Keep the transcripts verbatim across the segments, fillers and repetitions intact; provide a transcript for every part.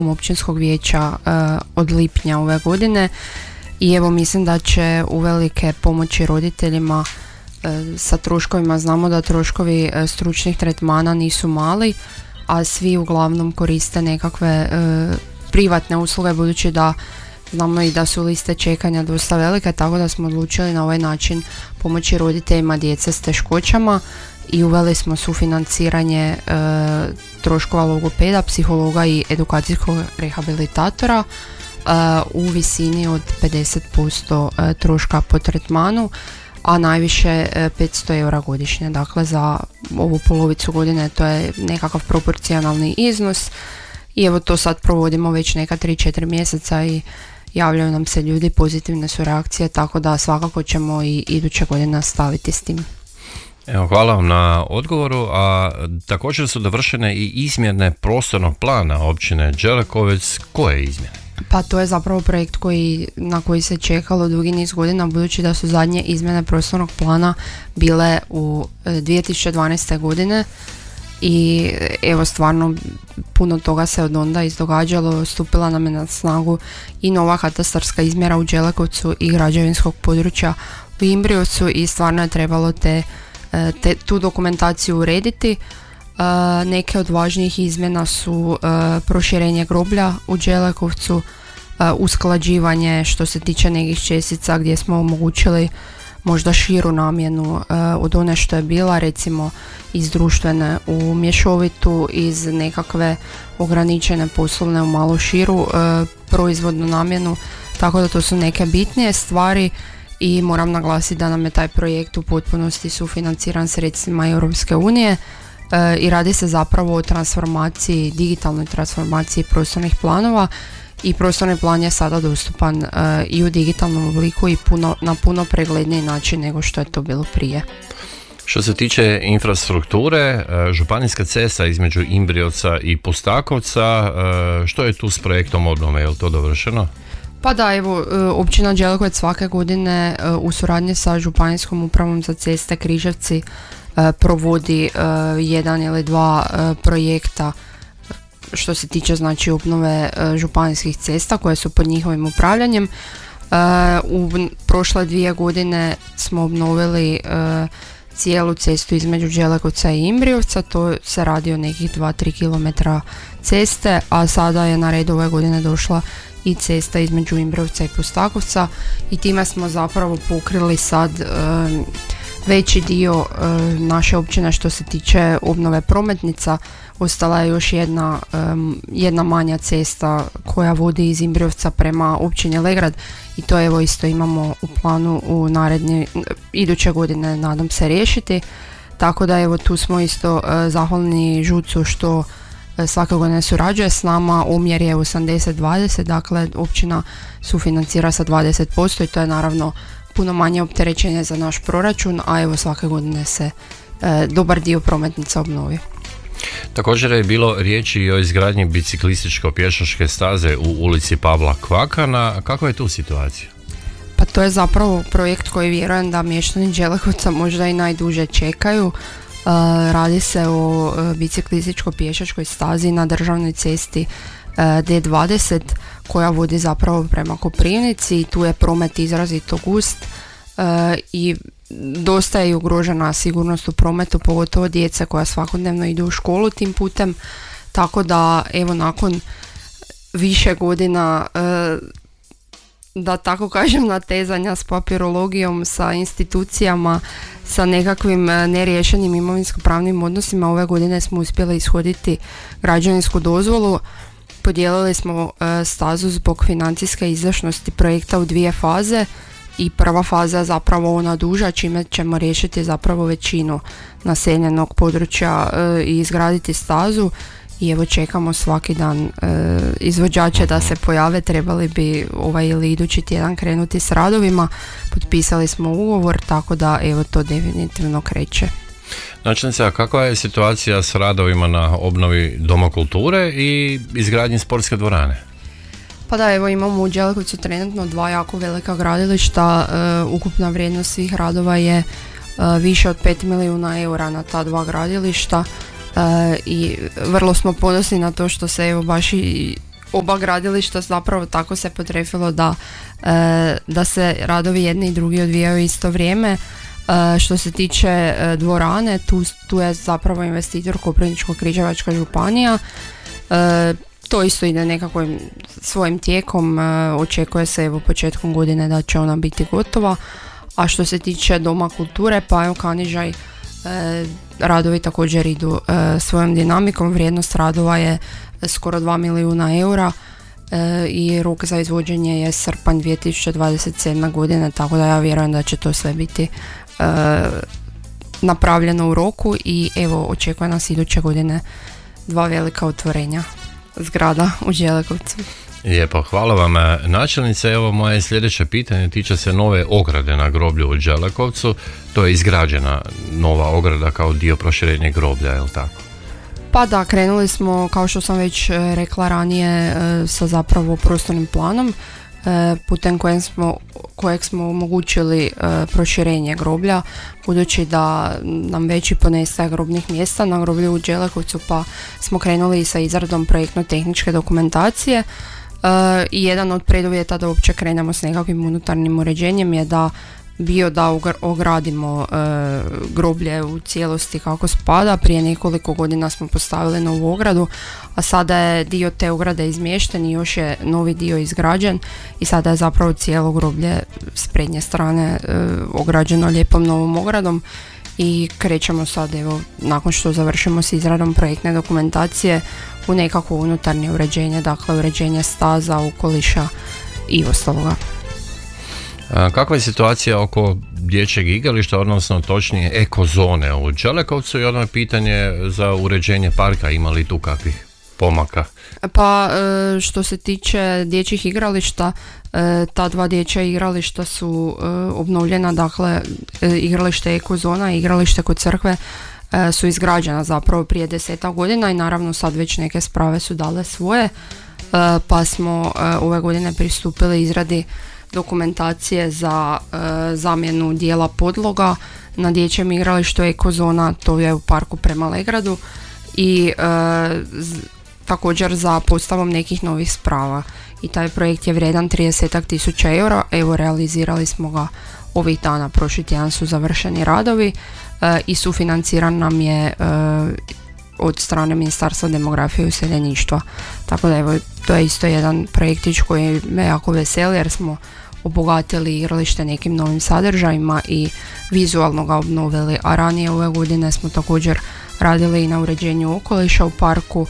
općinskog vijeća e, od lipnja ove godine i evo mislim da će uvelike pomoći roditeljima e, sa troškovima. Znamo da troškovi e, stručnih tretmana nisu mali, a svi uglavnom koriste nekakve e, privatne usluge, budući da znamo i da su liste čekanja dosta velike, tako da smo odlučili na ovaj način pomoći roditeljima djece s teškoćama i uveli smo sufinanciranje e, troškova logopeda, psihologa i edukacijskog rehabilitatora e, u visini od pedeset posto e, troška po tretmanu, a najviše e, petsto eura godišnje. Dakle, za ovu polovicu godine to je nekakav proporcionalni iznos i evo to sad provodimo već neka tri četiri mjeseca i javljaju nam se ljudi, pozitivne su reakcije, tako da svakako ćemo i iduće godine nastaviti s tim. Evo, hvala vam na odgovoru, a također su dovršene i izmjene prostornog plana općine Đelekovec. Koje izmjene? Pa to je zapravo projekt koji, na koji se čekalo dugi niz godina, budući da su zadnje izmjene prostornog plana bile u dvije tisuće dvanaeste. godine i evo stvarno puno toga se od onda izdogađalo. Stupila nam je na snagu i nova katastarska izmjera u Đelekovcu i građevinskog područja u Imbriovcu i stvarno je trebalo te, te, tu dokumentaciju urediti. Uh, neke od važnijih izmjena su uh, proširenje groblja u Đelekovcu, uh, usklađivanje što se tiče nekih čestica gdje smo omogućili možda širu namjenu uh, od one što je bila, recimo iz društvene u mješovitu, iz nekakve ograničene poslovne u malo širu uh, proizvodnu namjenu, tako da to su neke bitnije stvari i moram naglasiti da nam je taj projekt u potpunosti sufinanciran sredstvima Europske unije. I radi se zapravo o transformaciji, digitalnoj transformaciji prostornih planova i prostorni plan je sada dostupan uh, i u digitalnom obliku i puno, na puno pregledniji način nego što je to bilo prije. Što se tiče infrastrukture, županijska cesta između Imbriovca i Pustakovca, što je tu s projektom obnove, je li to dovršeno? Pa da, evo, općina Đelekovec svake godine u suradnji sa županijskom upravom za ceste Križevci provodi jedan ili dva projekta što se tiče znači obnove županijskih cesta koje su pod njihovim upravljanjem. U prošle dvije godine smo obnovili cijelu cestu između Đelekovca i Imbriovca, to se radi o nekih dva do tri kilometra ceste, a sada je na redu ove godine došla i cesta između Imbriovca i Pustakovca i time smo zapravo pokrili sad um, veći dio um, naše općine što se tiče obnove prometnica. Ostala je još jedna, um, jedna manja cesta koja vodi iz Imbriovca prema općini Legrad i to evo isto imamo u planu u naredne iduće godine nadam se riješiti, tako da evo tu smo isto uh, zahvalni ŽUC-u što uh, svake godine surađuje s nama. Omjer je osamdeset dvadeset, dakle općina sufinancira sa dvadeset posto i to je naravno puno manje opterećenje za naš proračun, a evo svake godine se uh, dobar dio prometnica obnovi. Također je bilo riječi i o izgradnji biciklističko-pješačke staze u ulici Pavla Kvakana. Kakva je tu situacija? Pa to je zapravo projekt koji vjerujem da mještani Đelekovca možda i najduže čekaju. Uh, radi se o uh, biciklističko-pješačkoj stazi na državnoj cesti uh, D dvadeset koja vodi zapravo prema Koprivnici i tu je promet izrazito gust uh, i dosta je ugrožena sigurnost u prometu, pogotovo djece koja svakodnevno idu u školu tim putem, tako da evo nakon više godina e, da tako kažem natezanja s papirologijom, sa institucijama, sa nekakvim neriješenim imovinsko-pravnim odnosima, ove godine smo uspjeli ishoditi građevinsku dozvolu. Podijelili smo e, stazu zbog financijske izdašnosti projekta u dvije faze i prva faza je zapravo ona duža, čime ćemo riješiti zapravo većinu naseljenog područja e, i izgraditi stazu i evo čekamo svaki dan e, izvođače da se pojave. Trebali bi ovaj ili idući tjedan krenuti s radovima, potpisali smo ugovor, tako da evo to definitivno kreće. Načelnice, a kakva je situacija s radovima na obnovi Doma kulture i izgradnji sportske dvorane? Pa da, evo imamo u Đelekovcu trenutno dva jako velika gradilišta, e, ukupna vrijednost svih radova je e, više od pet milijuna eura na ta dva gradilišta e, i vrlo smo ponosni na to što se evo baš i oba gradilišta zapravo tako se potrefilo da, e, da se radovi jedni i drugi odvijaju isto vrijeme. E, što se tiče e, dvorane, tu, tu je zapravo investitor Koprivničko-križevačka županija. E, to isto ide nekakvim svojim tijekom, e, očekuje se evo početkom godine da će ona biti gotova. A što se tiče Doma kulture, pa evo Kanižaj, e, radovi također idu e, svojom dinamikom, vrijednost radova je skoro dva milijuna eura e, i rok za izvođenje je srpanj dvije tisuće dvadeset sedme. godine, tako da ja vjerujem da će to sve biti e, napravljeno u roku i evo očekuje nas iduće godine dva velika otvorenja zgrada u Đelekovcu. Lijepo, hvala vam načelnice. Evo moje sljedeće pitanje tiče se nove ograde na groblju u Đelekovcu. To je izgrađena nova ograda kao dio proširenja groblja, je li tako? Pa da, krenuli smo, kao što sam već rekla ranije, sa zapravo prostornim planom putem kojeg smo, kojeg smo omogućili proširenje groblja, budući da nam već i ponestaje grobnih mjesta na groblju u Đelekovcu, pa smo krenuli i sa izradom projektno-tehničke dokumentacije. I jedan od preduvjeta da uopće krenemo s nekakvim unutarnjim uređenjem je da bio da ogradimo e, groblje u cijelosti kako spada. Prije nekoliko godina smo postavili novu ogradu, a sada je dio te ograde izmješten i još je novi dio izgrađen i sada je zapravo cijelo groblje s prednje strane e, ograđeno lijepom novom ogradom i krećemo sad, evo, nakon što završimo s izradom projektne dokumentacije, u nekakvo unutarnje uređenje, dakle uređenje staza, okoliša i ostaloga. Kakva je situacija oko dječjeg igrališta, odnosno točnije ekozone u Đelekovcu, i ono je pitanje za uređenje parka, ima li tu kakvih pomaka? Pa što se tiče dječjih igrališta, ta dva dječja igrališta su obnovljena, dakle igralište ekozona i igralište kod crkve su izgrađena zapravo prije desetak godina i naravno sad već neke sprave su dale svoje, pa smo ove godine pristupili izradi dokumentacije za e, zamjenu dijela podloga na dječjem igralištu ekozona, to je u parku prema Legradu, i e, z, također za postavom nekih novih sprava. I taj projekt je vrijedan trideset tisuća eura, evo realizirali smo ga ovih dana, prošli tjedan su završeni radovi e, i sufinanciran nam je e, od strane Ministarstva demografije i useljeništva. Tako da evo, to je isto jedan projektić koji me jako veseli jer smo obogatili igralište nekim novim sadržajima i vizualno ga obnovili, a ranije ove godine smo također radili i na uređenju okoliša u parku,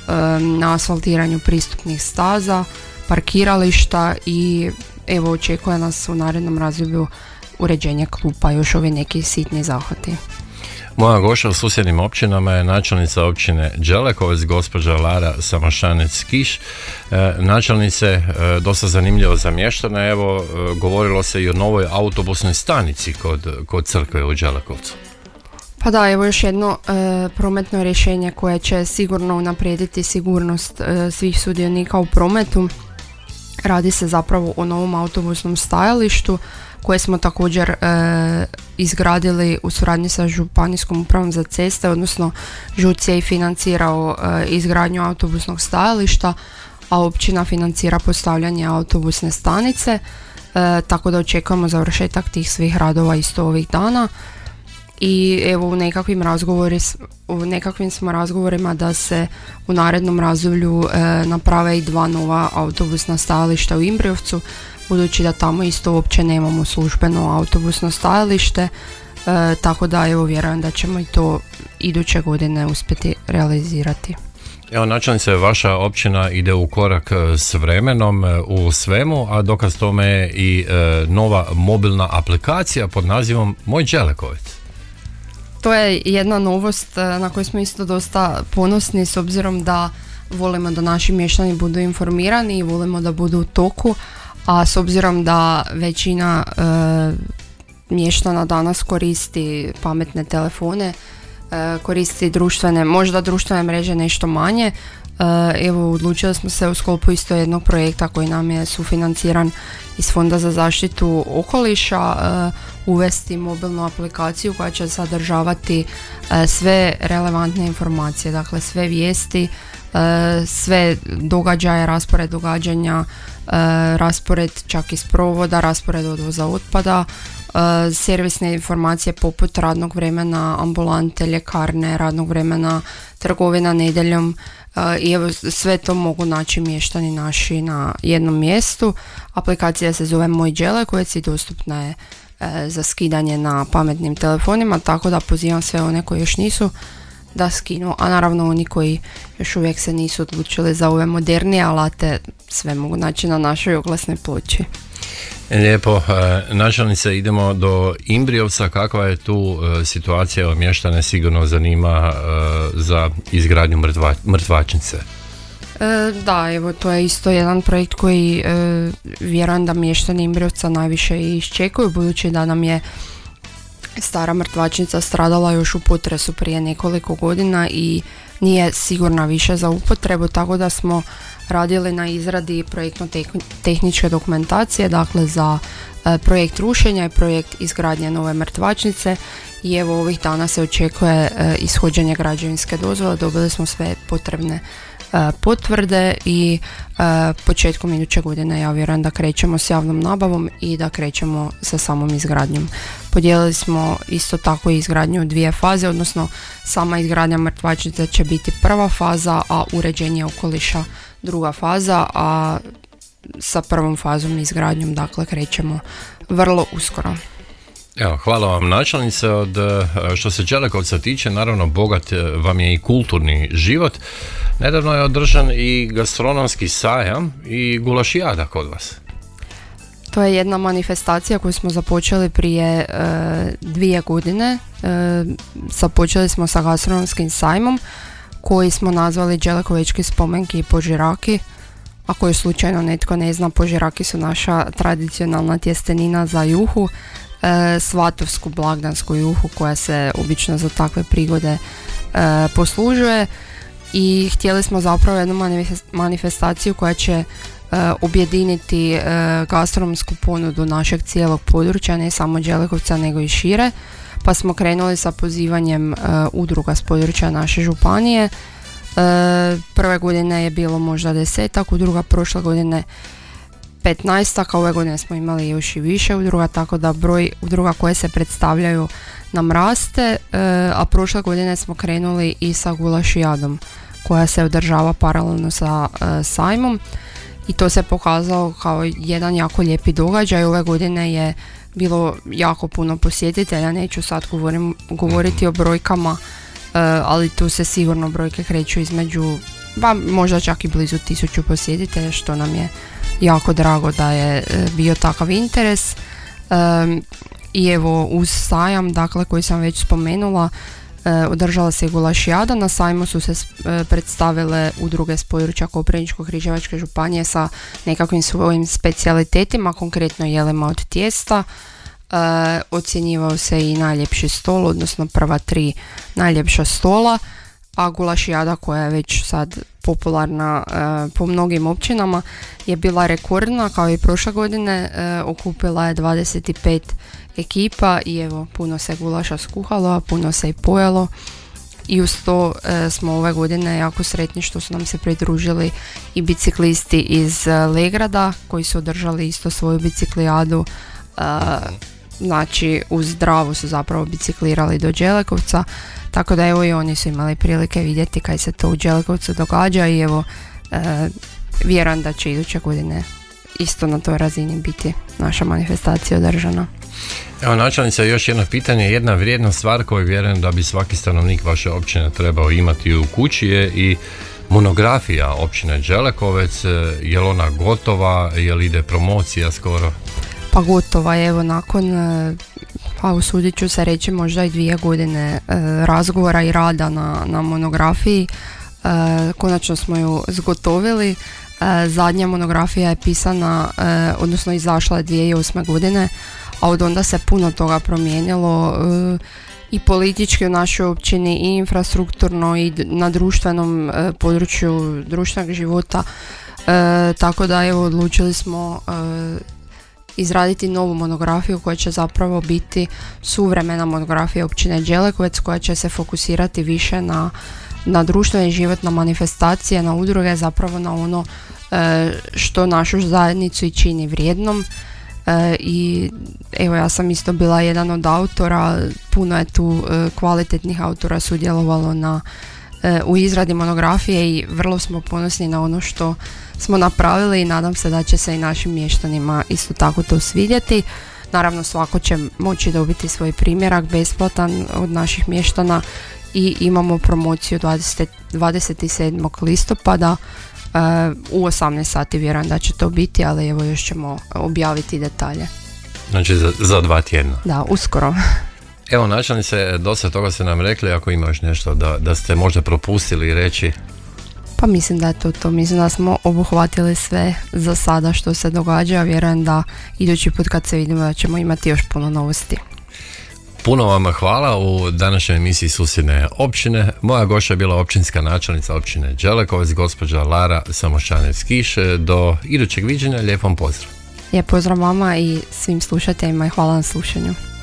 na asfaltiranju pristupnih staza, parkirališta i evo očekuje nas u narednom razdoblju uređenje klupa, još ovi neki sitni zahvati. Moja gošća u susjednim općinama je načelnica općine Đelekovec, gospođa Lara Samašanec-Kiš. E, načelnice, e, dosta zanimljivo za mještane, evo e, govorilo se i o novoj autobusnoj stanici kod, kod crkve u Đelekovcu. Pa da, evo još jedno e, prometno rješenje koje će sigurno unaprijediti sigurnost e, svih sudionika u prometu. Radi se zapravo o novom autobusnom stajalištu koje smo također e, izgradili u suradnji sa Županijskom upravom za ceste, odnosno ŽUC je i financirao e, izgradnju autobusnog stajališta, a općina financira postavljanje autobusne stanice, e, tako da očekujemo završetak tih svih radova isto ovih dana. I evo u nekakvim, razgovori, u nekakvim smo razgovorima da se u narednom razdoblju e, naprave i dva nova autobusna stajališta u Imbriovcu, budući da tamo isto uopće nemamo službeno autobusno stajalište, e, tako da evo vjerujem da ćemo i to iduće godine uspjeti realizirati. Evo načelnice, vaša općina ide u korak s vremenom u svemu, a dokaz tome je i e, nova mobilna aplikacija pod nazivom Moj Đelekovec. To je jedna novost na koju smo isto dosta ponosni, s obzirom da volimo da naši mještani budu informirani i volimo da budu u toku, a s obzirom da većina e, mještana danas koristi pametne telefone, e, koristi društvene, možda društvene mreže nešto manje, e, evo odlučili smo se u sklopu isto jednog projekta koji nam je sufinanciran iz Fonda za zaštitu okoliša e, uvesti mobilnu aplikaciju koja će sadržavati e, sve relevantne informacije, dakle sve vijesti sve događaje, raspored događanja, raspored čak iz provoda, raspored odvoza otpada, servisne informacije poput radnog vremena ambulante, ljekarne, radnog vremena trgovina nedjeljom. I evo, sve to mogu naći mještani naši na jednom mjestu. Aplikacija se zove Moj Đelekovec i dostupna je za skidanje na pametnim telefonima, tako da pozivam sve one koji još nisu da skinu, a naravno oni koji još uvijek se nisu odlučili za ove modernije alate, sve mogu naći na našoj oglasnoj ploči. Lijepo, načelnice, idemo do Imbriovca. Kakva je tu situacija? Mještane sigurno zanima za izgradnju mrtva, mrtvačnice. E, da, evo, to je isto jedan projekt koji e, vjerujem da mještani Imbriovca najviše iščekuju, budući da nam je stara mrtvačnica stradala još u potresu prije nekoliko godina i nije sigurna više za upotrebu, tako da smo radili na izradi projektno-tehničke dokumentacije, dakle za e, projekt rušenja i projekt izgradnje nove mrtvačnice, i evo ovih dana se očekuje e, ishođenje građevinske dozvole. Dobili smo sve potrebne e, potvrde i e, početkom iduće godine ja vjerujem da krećemo s javnom nabavom i da krećemo sa samom izgradnjom. Podijelili smo isto tako i izgradnju u dvije faze, odnosno sama izgradnja mrtvačnice će biti prva faza, a uređenje okoliša druga faza, a sa prvom fazom izgradnjom dakle krećemo vrlo uskoro. Evo, hvala vam načelnice. Od što se Đelekovca tiče, naravno bogat vam je i kulturni život. Nedavno je održan i gastronomski sajam i gulašijada kod vas. To je jedna manifestacija koju smo započeli prije e, dvije godine. E, započeli smo sa gastronomskim sajmom koji smo nazvali Đelekovečki spomenki i požiraki. Ako je slučajno netko ne zna, požiraki su naša tradicionalna tjestenina za juhu, e, svatovsku blagdansku juhu koja se obično za takve prigode e, poslužuje, i htjeli smo zapravo jednu manifestaciju koja će Uh, objediniti uh, gastronomsku ponudu našeg cijelog područja, ne samo Đelekovca nego i šire, pa smo krenuli sa pozivanjem uh, udruga s područja naše županije. Uh, prve godine je bilo možda desetak udruga, prošle godine petnaestak, a ove godine smo imali još i više udruga, tako da broj udruga koje se predstavljaju nam raste, uh, a prošle godine smo krenuli i sa gulašijadom koja se održava paralelno sa uh, sajmom. I to se pokazalo kao jedan jako lijepi događaj. Ove godine je bilo jako puno posjetitelja, neću sad govorim, govoriti o brojkama, ali tu se sigurno brojke kreću između, ba, možda čak i blizu tisuću posjetitelja, što nam je jako drago da je bio takav interes. I evo, uz sajam, dakle, koji sam već spomenula, održala se gulašijada. Na sajmu su se predstavile udruge s područja Koprivničko-križevačke županije sa nekakvim svojim specijalitetima, konkretno jelima od tijesta. E, ocjenjivao se i najljepši stol, odnosno prva tri najljepša stola, a gulašijada koja je već sad popularna e, po mnogim općinama je bila rekordna, kao i prošle godine, e, okupila je dvadeset pet ekipa i evo, puno se gulaša skuhalo, a puno se i pojelo, i uz to e, smo ove godine jako sretni što su nam se pridružili i biciklisti iz e, Legrada koji su održali isto svoju biciklijadu, e, znači uz Dravu su zapravo biciklirali do Đelekovca, tako da evo i oni su imali prilike vidjeti kaj se to u Đelekovcu događa, i evo e, vjerujem da će iduće godine isto na toj razini biti naša manifestacija održana. Evo načelnica, još jedno pitanje. Jedna vrijedna stvar koju vjerujem da bi svaki stanovnik vaše općine trebao imati u kući je i monografija općine Đelekovec. Je li ona gotova, je li ide promocija skoro? Pa gotova je, evo nakon, pa usudit ću se reći možda i dvije godine razgovora i rada na, na monografiji, konačno smo ju zgotovili. Zadnja monografija je pisana, odnosno izašla je dvije tisuće osme godine, a od onda se puno toga promijenilo i politički u našoj općini i infrastrukturno i na društvenom području društvenog života, tako da evo odlučili smo izraditi novu monografiju koja će zapravo biti suvremena monografija općine Đelekovec, koja će se fokusirati više na na društveni život, na manifestacije, na udruge, zapravo na ono e, što našu zajednicu i čini vrijednom. E, I evo, ja sam isto bila jedan od autora, puno je tu e, kvalitetnih autora sudjelovalo na, e, u izradi monografije i vrlo smo ponosni na ono što smo napravili i nadam se da će se i našim mještanima isto tako to svidjeti. Naravno, svako će moći dobiti svoj primjerak besplatan od naših mještana i imamo promociju dvadeset sedmog listopada uh, u osamnaest sati, vjerujem da će to biti, ali evo još ćemo objaviti detalje. Znači za, za dva tjedna. Da, uskoro. Evo, načelnice, dosta toga ste nam rekli, ako imaš nešto da, da ste možda propustili reći. Pa mislim da je to to, mislim da smo obuhvatili sve za sada što se događa, vjerujem da idući put kad se vidimo da ćemo imati još puno novosti. Puno vam hvala u današnjoj emisiji Susjedne općine. Moja gošća je bila općinska načelnica općine Đelekovec, gospođa Lara Samošanec-Kiš. Do idućeg viđenja, lijep vam pozdrav. Lijep pozdrav vama i svim slušateljima i hvala na slušanju.